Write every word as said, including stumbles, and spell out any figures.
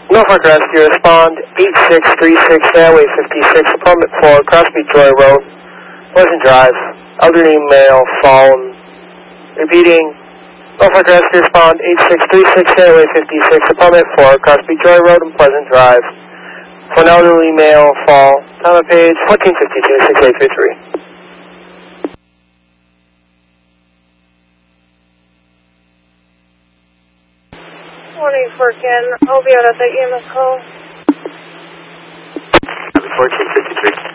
Norfolk Rescue, respond eight six three six, Fairway fifty-six, apartment four, Crossbeach Joy Road, Pleasant Drive, elderly male, fallen. Repeating, Norfolk Rescue, respond eight six three six, Fairway fifty-six, apartment four, Crossbeach Joy Road and Pleasant Drive. For an elderly male, fall. Time of page fourteen fifty-two, six eight three three. Morning, Firkin. I'll be out at the E M S call. fourteen fifty-three.